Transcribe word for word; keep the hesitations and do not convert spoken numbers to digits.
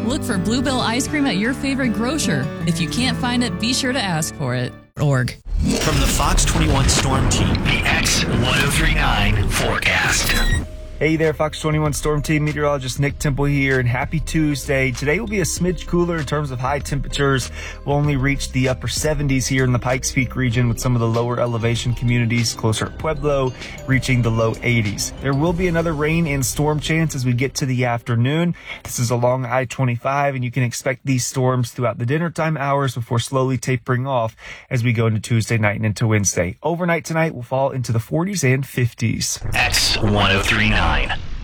Look for Bluebell ice cream at your favorite grocer. If you can't find it, be sure to ask for it. Org. From the Fox twenty-one Storm Team, the X ten thirty-nine forecast. Hey there, Fox twenty-one Storm Team meteorologist Nick Temple here, and happy Tuesday. Today will be a smidge cooler in terms of high temperatures. We'll only reach the upper seventies here in the Pikes Peak region, with some of the lower elevation communities closer to Pueblo reaching the low eighties. There will be another rain and storm chance as we get to the afternoon. This is along I twenty-five, and you can expect these storms throughout the dinner time hours before slowly tapering off as we go into Tuesday night and into Wednesday. Overnight tonight will fall into the forties and fifties. X ten thirty-nine.